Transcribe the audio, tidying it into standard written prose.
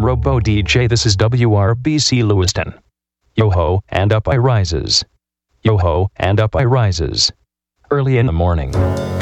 Robo DJ. This is WRBC Lewiston. Yo-ho, and up I rises. Yo-ho, and up I rises. Early in the morning.